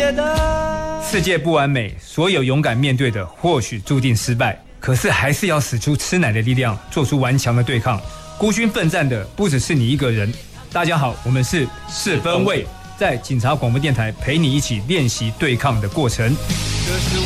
界的。 世界不完美，所有勇敢面对的或许注定失败，可是还是要使出吃奶的力量，做出顽强的对抗。孤军奋战的不只是你一个人。大家好，我们是四分卫，在警察广播电台陪你一起练习对抗的过程。